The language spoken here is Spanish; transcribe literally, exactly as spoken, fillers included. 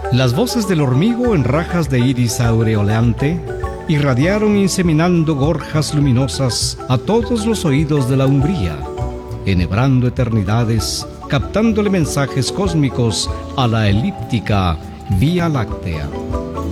Las voces del hormigo en rajas de iris aureolante irradiaron inseminando gorjas luminosas a todos los oídos de la umbría, enhebrando eternidades, captándole mensajes cósmicos a la elíptica Vía Láctea.